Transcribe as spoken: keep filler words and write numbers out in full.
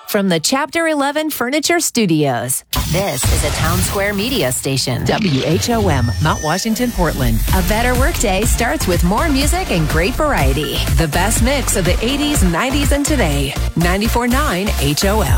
From the Chapter eleven Furniture Studios, this is a Town Square Media Station. W H O M, Mount Washington, Portland. A better workday starts with more music and great variety. The best mix of the eighties, nineties, and today. ninety-four point nine H O M.